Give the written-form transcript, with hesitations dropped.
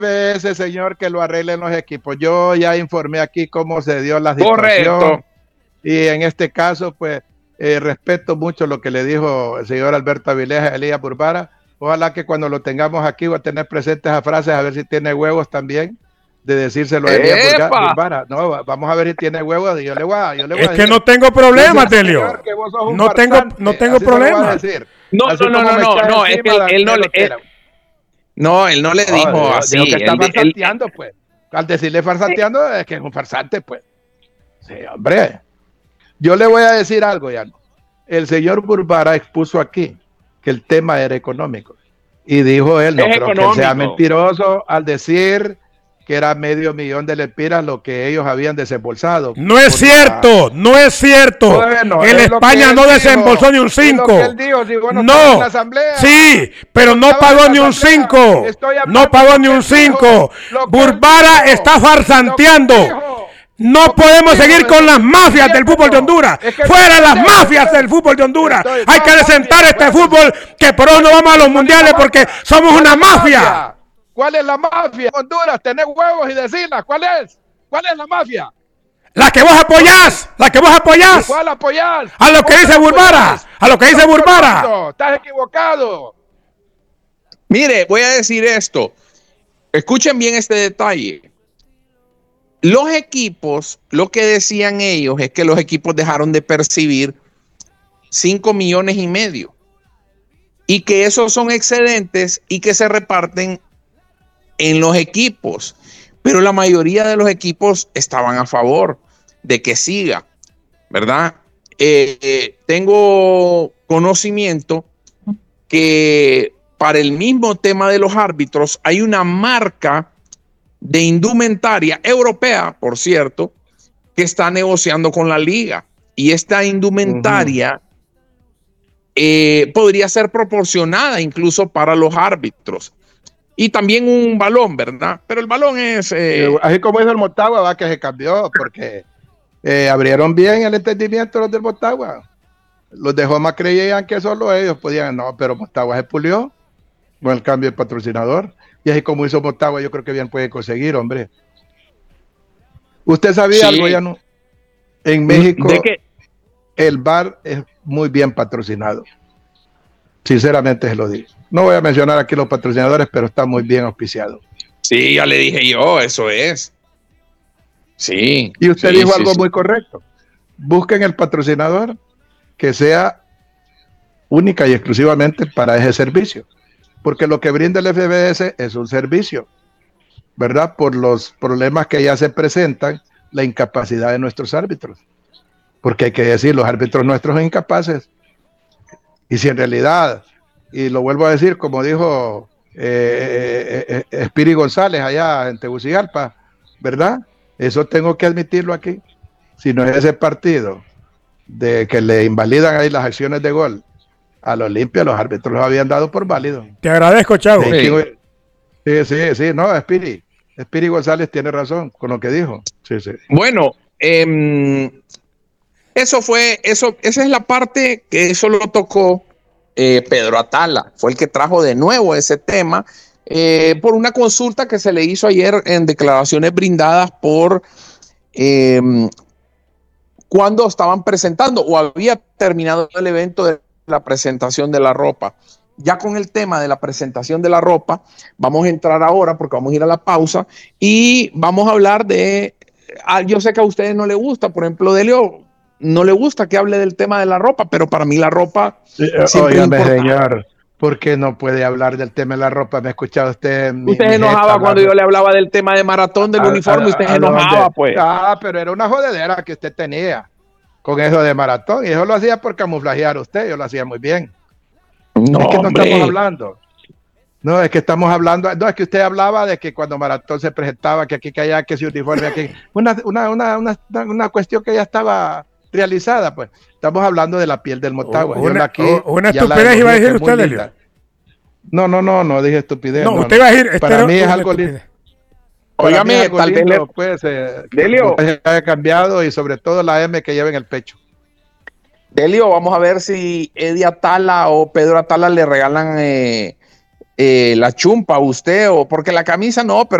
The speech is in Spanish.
ese señor que lo arreglen los equipos. Yo ya informé aquí cómo se dio la situación. Correcto. Y en este caso, pues, respeto mucho lo que le dijo el señor Alberto Avilés a Elías Burbara. Ojalá que cuando lo tengamos aquí va a tener presentes esas frases, a ver si tiene huevos también de decírselo a Elías Burbara. No, vamos a ver si tiene huevos. Yo le voy a es que no tengo problema, Telio. No tengo problema. No, es que él no le dijo así. Dijo que está farsanteando, pues. Al decirle farsanteando, es que es un farsante, pues. Sí, hombre. Yo le voy a decir algo, Yano. El señor Burbara expuso aquí que el tema era económico. Y dijo él, no creo que sea mentiroso al decir que era $500,000 de lempiras lo que ellos habían desembolsado. No es cierto, no es cierto. Bueno, el España no desembolsó ni un 5. No, sí, pero no pagó ni un 5. No pagó ni un 5. Burbara está farsanteando. No podemos seguir con las mafias del fútbol de Honduras. ¡Fuera las mafias del fútbol de Honduras! Hay que desentar este fútbol que por hoy no vamos a los mundiales porque somos una mafia. ¿Cuál es la mafia? Honduras, tenés huevos y decirla. ¿Cuál es? ¿Cuál es la mafia? La que vos apoyás. La que vos apoyás. ¿Cuál apoyás? A lo que dice Burbara. A lo que dice Burbara. Estás equivocado. Mire, voy a decir esto. Escuchen bien este detalle. Los equipos, lo que decían ellos es que los equipos dejaron de percibir 5,5 millones y que esos son excedentes y que se reparten en los equipos. Pero la mayoría de los equipos estaban a favor de que siga, ¿verdad? Tengo conocimiento que para el mismo tema de los árbitros hay una marca de indumentaria europea, por cierto, que está negociando con la liga. Y esta indumentaria podría ser proporcionada incluso para los árbitros. Y también un balón, ¿verdad? Pero el balón es... Así como hizo el Motagua, va, que se cambió, porque abrieron bien el entendimiento los del Motagua. Los de Joma creían que solo ellos podían, no, pero Motagua se pulió con el cambio de patrocinador. Y así como hizo Motagua, yo creo que bien puede conseguir, hombre. ¿Usted sabía algo, ya no? En México, ¿de qué? El bar es muy bien patrocinado. Sinceramente se lo digo. No voy a mencionar aquí los patrocinadores, pero está muy bien auspiciado. Sí, ya le dije yo, eso es. Sí. Y usted dijo algo muy correcto. Busquen el patrocinador que sea única y exclusivamente para ese servicio. Porque lo que brinda el FBS es un servicio, ¿verdad? Por los problemas que ya se presentan, la incapacidad de nuestros árbitros. Porque hay que decir, los árbitros nuestros son incapaces. Y si en realidad, y lo vuelvo a decir, como dijo Espiri González allá en Tegucigalpa, ¿verdad? Eso tengo que admitirlo aquí. Si no es ese partido de que le invalidan ahí las acciones de gol a la Olimpia, los árbitros los habían dado por válidos. Te agradezco, Chavo. Sí, no, Espiri González tiene razón con lo que dijo. Sí. Bueno, esa es la parte que eso lo tocó Pedro Atala, fue el que trajo de nuevo ese tema por una consulta que se le hizo ayer en declaraciones brindadas por cuando estaban presentando o había terminado el evento de la presentación de la ropa. Ya con el tema de la presentación de la ropa, vamos a entrar ahora porque vamos a ir a la pausa y vamos a hablar de, yo sé que a ustedes no les gusta, por ejemplo, Delio, no le gusta que hable del tema de la ropa, pero para mí la ropa... Óigame, señor, ¿por qué no puede hablar del tema de la ropa? ¿Me ha escuchado usted? Usted se enojaba cuando yo le hablaba del tema de maratón del uniforme, usted se enojaba, pues. Pero era una jodedera que usted tenía con eso de maratón, y eso lo hacía por camuflajear a usted, yo lo hacía muy bien. No, es que no estamos hablando. No, es que estamos hablando, no, es que usted hablaba de que cuando Maratón se presentaba, que aquí, que allá, que ese uniforme aquí, una cuestión que ya estaba realizada, pues. Estamos hablando de la piel del Motagua. Una estupidez iba a decir usted, Delio. No dije estupidez. No, usted iba a decir, para mí es algo lindo. Óigame, tal vez pues, Delio haya cambiado y sobre todo la M que lleva en el pecho. Delio, vamos a ver si Eddie Atala o Pedro Atala le regalan la chumpa usted, o porque la camisa no, pero